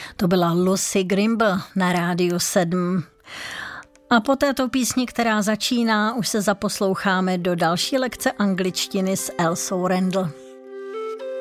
To byla Lucy Grimble na Rádiu 7. A po této písni, která začíná, už se zaposloucháme do další lekce angličtiny s Elsou Randall.